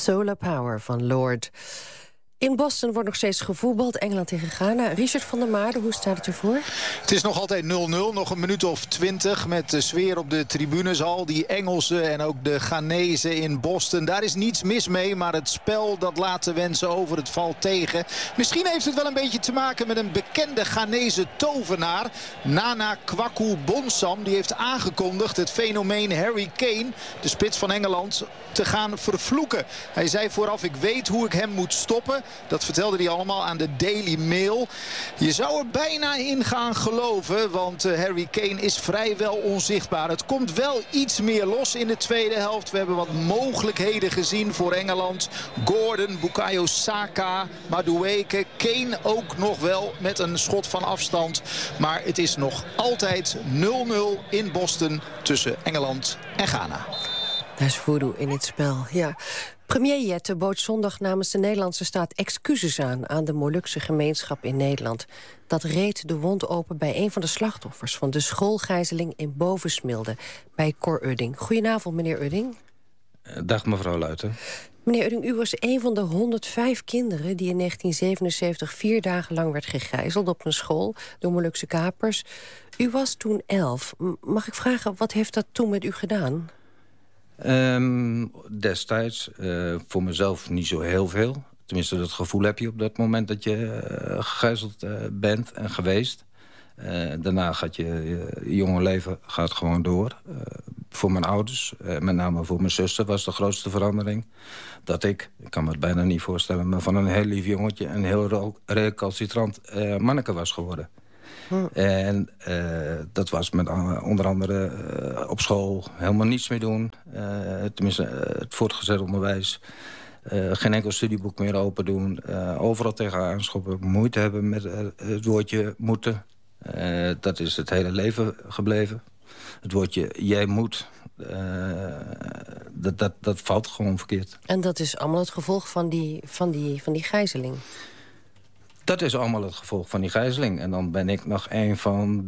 Solar Power van Lord. In Boston wordt nog steeds gevoetbald. Engeland tegen Ghana. Richard van der Maarden, hoe staat het ervoor? Het is nog altijd 0-0. Nog een minuut of 20 met de sfeer op de tribunes. Al die Engelsen en ook de Ghanezen in Boston. Daar is niets mis mee, maar het spel dat laat te wensen over. Het valt tegen. Misschien heeft het wel een beetje te maken met een bekende Ghanese tovenaar. Nana Kwaku Bonsam. Die heeft aangekondigd het fenomeen Harry Kane, de spits van Engeland, te gaan vervloeken. Hij zei vooraf: ik weet hoe ik hem moet stoppen. Dat vertelde hij allemaal aan de Daily Mail. Je zou er bijna in gaan geloven, want Harry Kane is vrijwel onzichtbaar. Het komt wel iets meer los in de tweede helft. We hebben wat mogelijkheden gezien voor Engeland. Gordon, Bukayo Saka, Madueke, Kane ook nog wel met een schot van afstand. Maar het is nog altijd 0-0 in Boston tussen Engeland en Ghana. Daar is voodoo in het spel, ja. Premier Jette bood zondag namens de Nederlandse staat excuses aan de Molukse gemeenschap in Nederland. Dat reed de wond open bij een van de slachtoffers van de schoolgijzeling in Bovensmilde bij Cor Udding. Goedenavond, meneer Udding. Dag, mevrouw Luiten. Meneer Udding, u was een van de 105 kinderen die in 1977 4 dagen lang werd gegijzeld op een school door Molukse kapers. U was toen 11. Mag ik vragen, wat heeft dat toen met u gedaan? Destijds voor mezelf niet zo heel veel. Tenminste, dat gevoel heb je op dat moment dat je gegijzeld bent en geweest. Daarna gaat je jonge leven gaat gewoon door. Voor mijn ouders, met name voor mijn zuster, was de grootste verandering dat ik kan me het bijna niet voorstellen, maar van een heel lief jongetje een heel recalcitrant manneke was geworden. En dat was met onder andere op school helemaal niets meer doen. Tenminste, het voortgezet onderwijs. Geen enkel studieboek meer open doen. Overal tegenaan schoppen. Moeite hebben met het woordje moeten. Dat is het hele leven gebleven. Het woordje jij moet. Dat valt gewoon verkeerd. En dat is allemaal het gevolg van die gijzeling? Dat is allemaal het gevolg van die gijzeling. En dan ben ik nog een van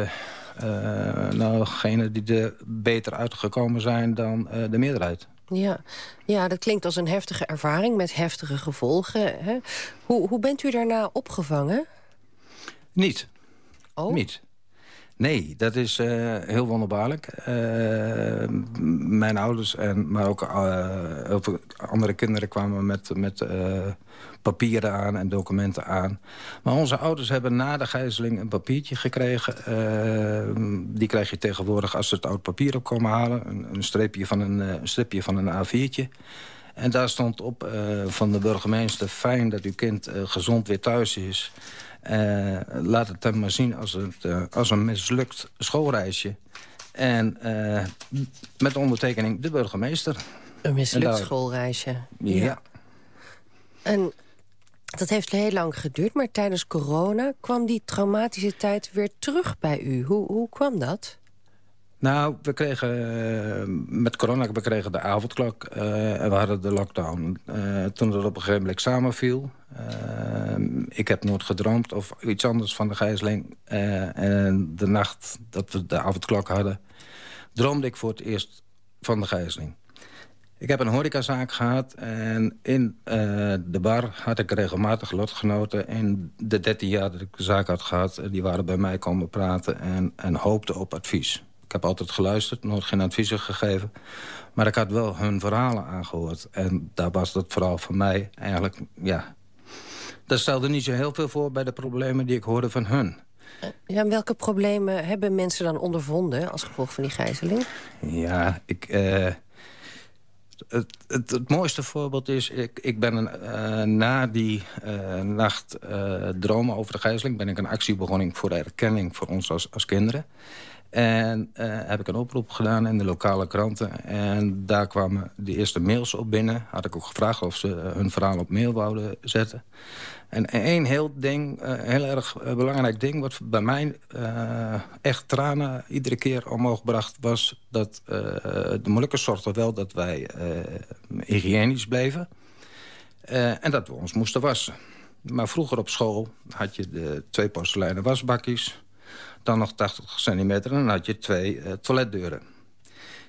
degenen die er beter uitgekomen zijn dan de meerderheid. Ja, dat klinkt als een heftige ervaring met heftige gevolgen. Hè? Hoe bent u daarna opgevangen? Niet. Oh? Niet. Nee, dat is heel wonderbaarlijk. Mijn ouders, maar ook andere kinderen kwamen met papieren aan en documenten aan. Maar onze ouders hebben na de gijzeling een papiertje gekregen. Die krijg je tegenwoordig als ze het oud papier op komen halen. Een stripje van een A4'tje. En daar stond op van de burgemeester: fijn dat uw kind gezond weer thuis is. Laat het hem maar zien als een mislukt schoolreisje. En met ondertekening de burgemeester. Een mislukt schoolreisje. Ja. En dat heeft heel lang geduurd, maar tijdens corona kwam die traumatische tijd weer terug bij u. Hoe kwam dat? Nou, met corona kregen de avondklok en we hadden de lockdown. Toen dat op een gegeven moment samenviel. Ik heb nooit gedroomd of iets anders van de gijzeling. En de nacht dat we de avondklok hadden, droomde ik voor het eerst van de gijzeling. Ik heb een horecazaak gehad en in de bar had ik regelmatig lotgenoten. In de 13 jaar dat ik de zaak had gehad, die waren bij mij komen praten en hoopten op advies. Ik heb altijd geluisterd, nooit geen adviezen gegeven. Maar ik had wel hun verhalen aangehoord. En daar was dat verhaal van mij eigenlijk, ja. Dat stelde niet zo heel veel voor bij de problemen die ik hoorde van hun. Ja, en welke problemen hebben mensen dan ondervonden als gevolg van die gijzeling? Ja, het mooiste voorbeeld is, ik ben na die nacht dromen over de gijzeling, ben ik een actie begonnen voor de erkenning voor ons als kinderen. En heb ik een oproep gedaan in de lokale kranten. En daar kwamen de eerste mails op binnen. Had ik ook gevraagd of ze hun verhaal op mail wouden zetten. En één heel erg belangrijk ding, wat bij mij echt tranen iedere keer omhoog bracht, was dat de Molukkers zorgden wel dat wij hygiënisch bleven. En dat we ons moesten wassen. Maar vroeger op school had je de 2 porseleinen wasbakjes, dan nog 80 centimeter en dan had je 2 toiletdeuren.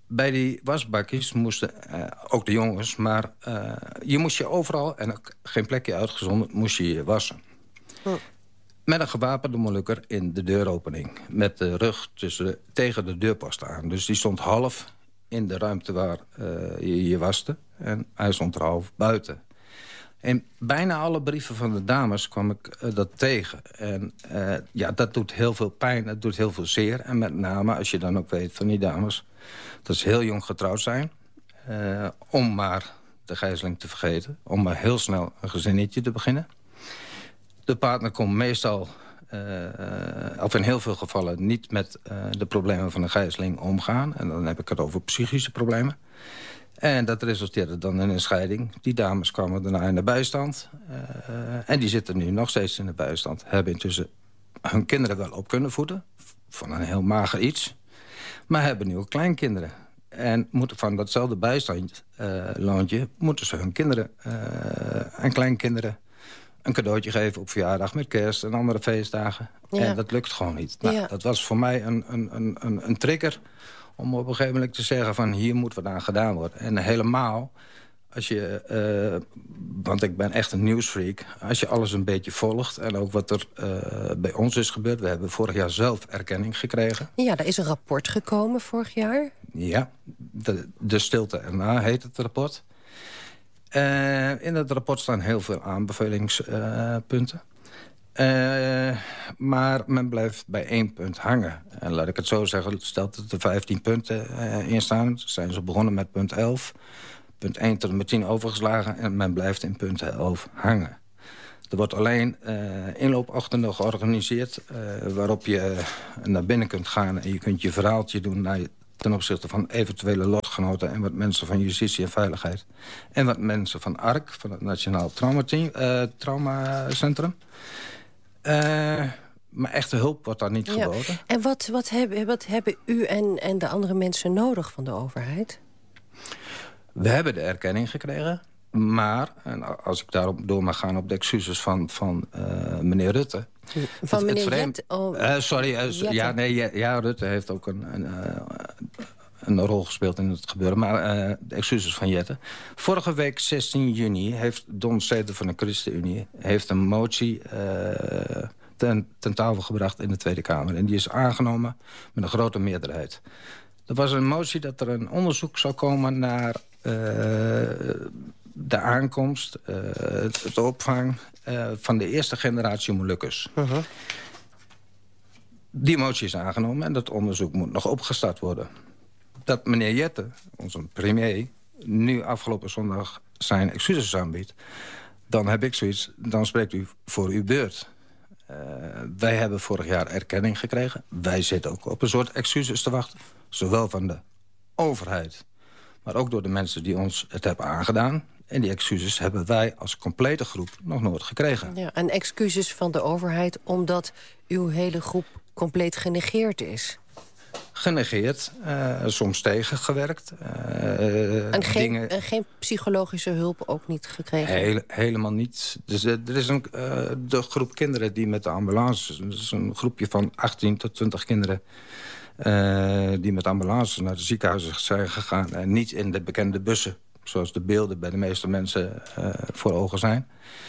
bij die wasbakjes moesten ook de jongens... maar je moest je overal, en ook geen plekje uitgezonderd... moest je wassen. Met een gewapende Molukker in de deuropening. Met de rug tegen de deurpost aan. Dus die stond half in de ruimte waar je waste. En hij stond er half buiten. In bijna alle brieven van de dames kwam ik dat tegen. En dat doet heel veel pijn, dat doet heel veel zeer. En met name, als je dan ook weet van die dames... dat ze heel jong getrouwd zijn. Om maar de gijzeling te vergeten. Om maar heel snel een gezinnetje te beginnen. De partner komt meestal, of in heel veel gevallen... niet met de problemen van een gijzeling omgaan. En dan heb ik het over psychische problemen. En dat resulteerde dan in een scheiding. Die dames kwamen daarna in de bijstand. En die zitten nu nog steeds in de bijstand. Hebben intussen hun kinderen wel op kunnen voeden. Van een heel mager iets. Maar hebben nu ook kleinkinderen. En moeten van datzelfde bijstandloontje... moeten ze hun kinderen en kleinkinderen... een cadeautje geven op verjaardag met kerst en andere feestdagen. Ja. En dat lukt gewoon niet. Nou, dat was voor mij een trigger... om op een gegeven moment te zeggen van hier moet wat aan gedaan worden. En helemaal, als je, want ik ben echt een nieuwsfreak... als je alles een beetje volgt en ook wat er bij ons is gebeurd... we hebben vorig jaar zelf erkenning gekregen. Ja, er is een rapport gekomen vorig jaar. Ja, de stilte erna heet het rapport. In het rapport staan heel veel aanbevelingspunten. Maar men blijft bij 1 punt hangen. En laat ik het zo zeggen, stelt dat er 15 punten in staan. Zijn ze begonnen met punt 11. Punt 1 tot en met 10 overgeslagen. En men blijft in punt 11 hangen. Er wordt alleen inloopochtenden georganiseerd... waarop je naar binnen kunt gaan en je kunt je verhaaltje doen... ten opzichte van eventuele lotgenoten... en wat mensen van Justitie en Veiligheid. En wat mensen van ARC, van het Nationaal Traumacentrum... maar echte hulp wordt daar niet geboden. En wat hebben u en de andere mensen nodig van de overheid? We hebben de erkenning gekregen. Maar, en als ik daarop door mag gaan op de excuses van meneer Rutte... Van meneer Jette? Rutte heeft ook een rol gespeeld in het gebeuren. Maar de excuses van Jette. Vorige week, 16 juni, heeft Don Zeter van de ChristenUnie... heeft een motie ten tafel gebracht in de Tweede Kamer. En die is aangenomen met een grote meerderheid. Er was een motie dat er een onderzoek zou komen naar... de aankomst, het opvang van de eerste generatie Molukkers. Die motie is aangenomen en dat onderzoek moet nog opgestart worden. Dat meneer Jette, onze premier, nu afgelopen zondag zijn excuses aanbiedt... dan heb ik zoiets, dan spreekt u voor uw beurt. Wij hebben vorig jaar erkenning gekregen. Wij zitten ook op een soort excuses te wachten. Zowel van de overheid, maar ook door de mensen die ons het hebben aangedaan... En die excuses hebben wij als complete groep nog nooit gekregen. Ja, en excuses van de overheid omdat uw hele groep compleet genegeerd is? Genegeerd, soms tegengewerkt. En geen psychologische hulp ook niet gekregen? Helemaal niet. Dus, er is de groep kinderen die met de ambulance... dus een groepje van 18 tot 20 kinderen... die met ambulances naar de ziekenhuizen zijn gegaan... en niet in de bekende bussen... zoals de beelden bij de meeste mensen voor ogen zijn.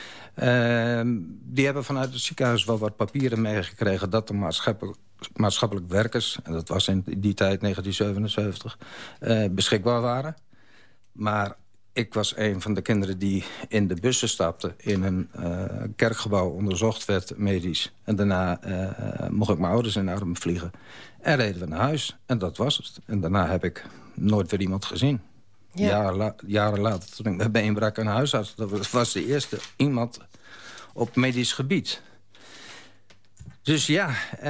Die hebben vanuit het ziekenhuis wel wat papieren meegekregen... dat de maatschappelijk werkers, en dat was in die tijd 1977... beschikbaar waren. Maar ik was een van de kinderen die in de bussen stapte... in een kerkgebouw onderzocht werd medisch. En daarna mocht ik mijn ouders in de armen vliegen. En reden we naar huis. En dat was het. En daarna heb ik nooit weer iemand gezien. Ja. Jaren later, toen ik mijn been brak aan huisarts... dat was de eerste iemand op medisch gebied. Dus ja,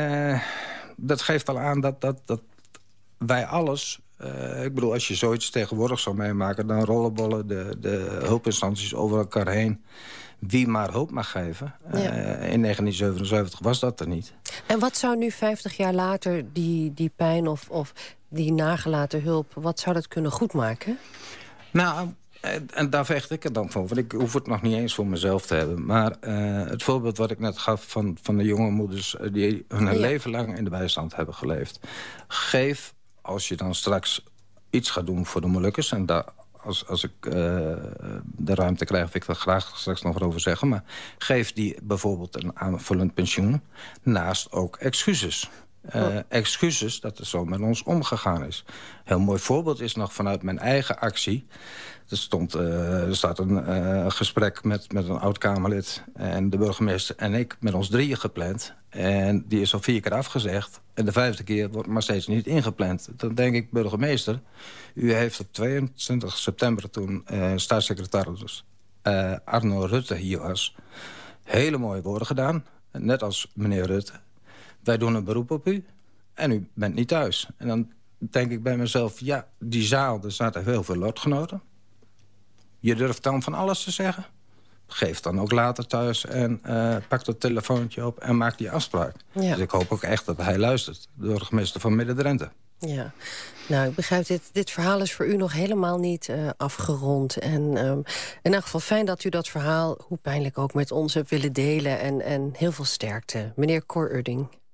dat geeft al aan dat wij alles... ik bedoel, als je zoiets tegenwoordig zou meemaken... dan rollenbollen de hulpinstanties over elkaar heen... wie maar hulp mag geven. In 1977 was dat er niet. En wat zou nu 50 jaar later die pijn of die nagelaten hulp... wat zou dat kunnen goedmaken? Nou, en daar vecht ik er dan voor. Want ik hoef het nog niet eens voor mezelf te hebben. Maar het voorbeeld wat ik net gaf van de jonge moeders... die hun leven lang in de bijstand hebben geleefd. Geef, als je dan straks iets ga doen voor de Molukkers. En daar, als ik de ruimte krijg, wil ik daar graag straks nog wat over zeggen. Maar geef die bijvoorbeeld een aanvullend pensioen naast ook excuses. Excuses dat er zo met ons omgegaan is. Een heel mooi voorbeeld is nog vanuit mijn eigen actie. Er staat een gesprek met een oud-Kamerlid en de burgemeester en ik met ons 3 gepland. En die is al 4 keer afgezegd. En de 5e keer wordt maar steeds niet ingepland. Dan denk ik, burgemeester, u heeft op 22 september... toen staatssecretaris Arno Rutte hier was, hele mooie woorden gedaan. Net als meneer Rutte. Wij doen een beroep op u en u bent niet thuis. En dan denk ik bij mezelf, ja, die zaal, er zaten heel veel lotgenoten. Je durft dan van alles te zeggen. Geef dan ook later thuis en pak dat telefoontje op en maak die afspraak. Ja. Dus ik hoop ook echt dat hij luistert. De burgemeester van Midden-Drenthe. Ja, nou, ik begrijp, dit verhaal is voor u nog helemaal niet afgerond. En in elk geval fijn dat u dat verhaal, hoe pijnlijk ook, met ons hebt willen delen. En heel veel sterkte. Meneer Cor Udding.